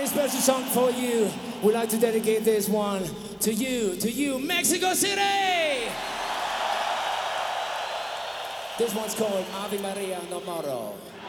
special song for you. We'd like to dedicate this one to you, Mexico City! This one's called Ave Maria No Moro.